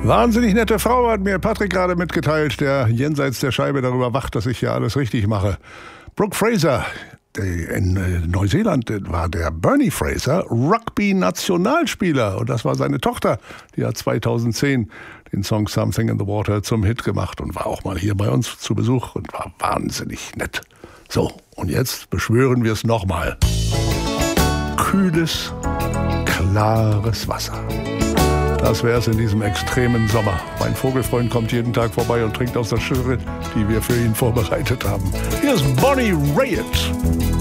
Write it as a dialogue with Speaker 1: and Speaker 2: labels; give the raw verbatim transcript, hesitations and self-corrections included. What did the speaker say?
Speaker 1: Wahnsinnig nette Frau hat mir Patrick gerade mitgeteilt, der jenseits der Scheibe darüber wacht, dass ich hier alles richtig mache. Brooke Fraser, in Neuseeland war der Bernie Fraser Rugby-Nationalspieler und das war seine Tochter. Die hat zweitausendzehn den Song Something in the Water zum Hit gemacht und war auch mal hier bei uns zu Besuch und war wahnsinnig nett. So, und jetzt beschwören wir es nochmal. Kühles, klares Wasser. Das wäre es in diesem extremen Sommer. Mein Vogelfreund kommt jeden Tag vorbei und trinkt aus der Schirre, die wir für ihn vorbereitet haben. Hier ist Bonnie Raitt.